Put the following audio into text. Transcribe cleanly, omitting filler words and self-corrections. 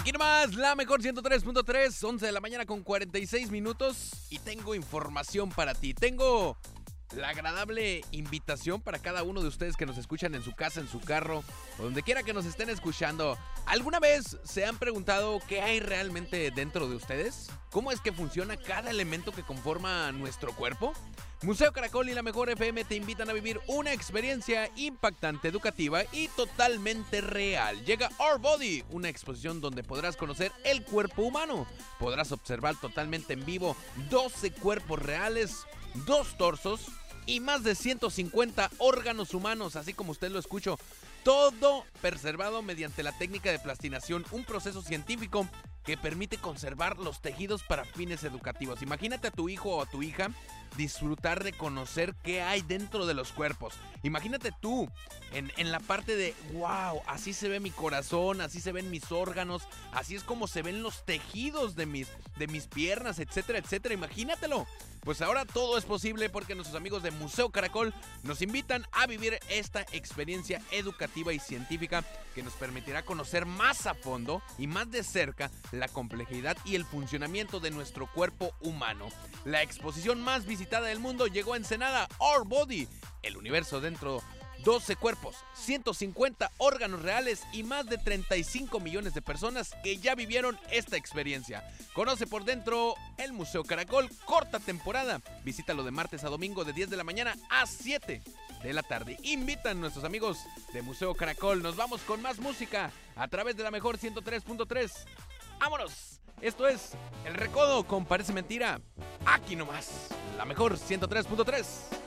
Aquí nomás, la mejor 103.3, 11 de la mañana con 46 minutos. Y tengo información para ti. Tengo la agradable invitación para cada uno de ustedes que nos escuchan en su casa, en su carro, o donde quiera que nos estén escuchando. ¿Alguna vez se han preguntado qué hay realmente dentro de ustedes? ¿Cómo es que funciona cada elemento que conforma nuestro cuerpo? Museo Caracol y la Mejor FM te invitan a vivir una experiencia impactante, educativa y totalmente real. Llega Our Body, una exposición donde podrás conocer el cuerpo humano. Podrás observar totalmente en vivo 12 cuerpos reales, 2 torsos y más de 150 órganos humanos, así como usted lo escuchó. Todo preservado mediante la técnica de plastinación, un proceso científico que permite conservar los tejidos para fines educativos. Imagínate a tu hijo o a tu hija disfrutar de conocer qué hay dentro de los cuerpos. Imagínate tú en la parte de wow, así se ve mi corazón, así se ven mis órganos, así es como se ven los tejidos de mis piernas, etcétera, etcétera. Imagínatelo. Pues ahora todo es posible porque nuestros amigos de Museo Caracol nos invitan a vivir esta experiencia educativa y científica que nos permitirá conocer más a fondo y más de cerca la complejidad y el funcionamiento de nuestro cuerpo humano. La exposición más visitada del mundo llegó a Ensenada, Our Body, el universo dentro 12 cuerpos, 150 órganos reales y más de 35 millones de personas que ya vivieron esta experiencia. Conoce por dentro el Museo Caracol, corta temporada. Visítalo de martes a domingo de 10 de la mañana a 7 de la tarde. Invitan nuestros amigos de Museo Caracol. Nos vamos con más música a través de la mejor 103.3. ¡Vámonos! Esto es El Recodo con Parece Mentira. Aquí nomás, la mejor 103.3.